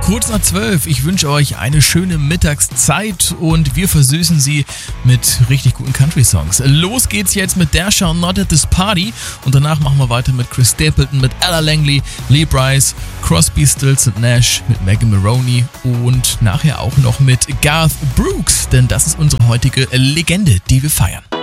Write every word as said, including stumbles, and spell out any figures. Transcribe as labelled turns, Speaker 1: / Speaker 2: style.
Speaker 1: Kurz nach zwölf, ich wünsche euch eine schöne Mittagszeit und wir versüßen sie mit richtig guten Country-Songs. Los geht's jetzt mit Dasher Not at This Party und danach machen wir weiter mit Chris Stapleton, mit Ella Langley, Lee Brice, Crosby, Stills und Nash, mit Megan Maroney und nachher auch noch mit Garth Brooks, denn das ist unsere heutige Legende, die wir feiern.